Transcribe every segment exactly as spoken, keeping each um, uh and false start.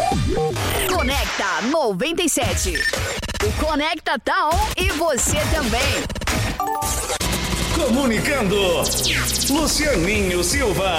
Conecta noventa e sete. O Conecta tá on e você também. Comunicando, Lucianinho Silva.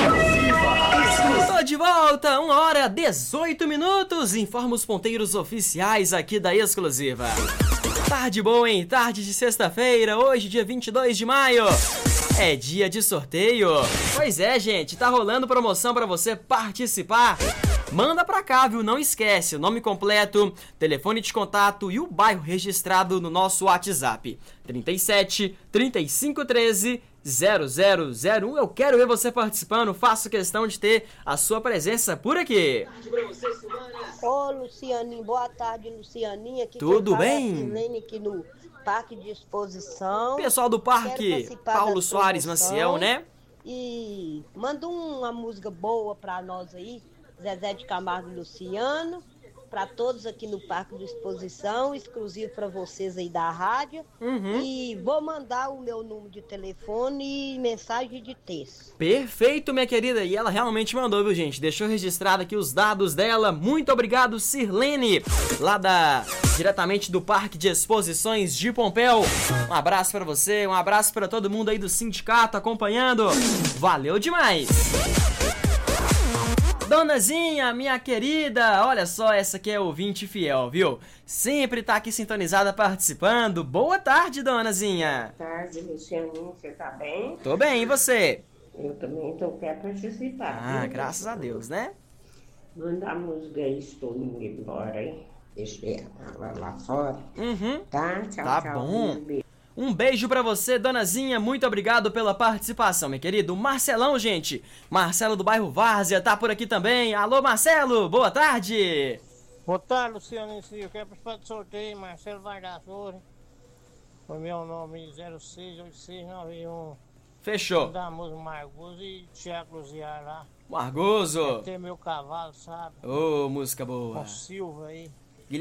Tô de volta, uma hora dezoito minutos. Informa os ponteiros oficiais aqui da Exclusiva. Tarde boa, hein? Tarde de sexta-feira, hoje, dia vinte e dois de maio. É dia de sorteio. Pois é, gente, tá rolando promoção pra você participar. Manda pra cá, viu? Não esquece o nome completo, telefone de contato e o bairro registrado no nosso WhatsApp. trinta e sete, trinta e cinco, treze, zero zero zero um. Eu quero ver você participando, faço questão de ter a sua presença por aqui. Ô, Lucianinho, boa tarde, Lucianinha. Aqui Tudo bem? Silene aqui no Parque de Exposição. Pessoal do Parque Paulo Soares Maciel, né? E manda uma música boa pra nós aí, Zezé de Camargo e Luciano, para todos aqui no Parque de Exposição, exclusivo para vocês aí da rádio. Uhum. E vou mandar o meu número de telefone e mensagem de texto. Perfeito, minha querida. E ela realmente mandou, viu, gente? Deixou registrado aqui os dados dela. Muito obrigado, Sirlene, lá da diretamente do Parque de Exposições de Pompéu. Um abraço para você, um abraço para todo mundo aí do sindicato acompanhando. Valeu demais. Donazinha, minha querida, olha só, essa aqui é ouvinte fiel, viu? Sempre tá aqui sintonizada participando. Boa tarde, Donazinha. Boa tarde, Lucianinho, você tá bem? Tô bem, e você? Eu também tô quer participar. Ah, viu? graças a Deus, né? Manda a música aí, estou indo embora, hein? Deixei ela lá fora. Uhum. Tá? Tchau, Tá tchau. bom. Beijo. Um beijo pra você, Donazinha, muito obrigado pela participação, meu querido. Marcelão, gente, Marcelo do bairro Várzea tá por aqui também. Alô, Marcelo, boa tarde. Boa tarde, Luciano. Eu quero participar do sorteio, Marcelo Vardaflores. O meu nome zero seis oito seis nove um. Fechou. Da música Margoso e Tiago Luziar lá. Margoso. Tem meu cavalo, sabe? Ô, oh, música boa. Com Silva aí.